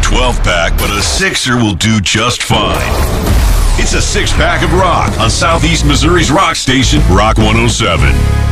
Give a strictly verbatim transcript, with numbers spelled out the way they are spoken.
twelve-pack, but a sixer will do just fine. It's a six-pack of rock on Southeast Missouri's rock station, Rock one oh seven.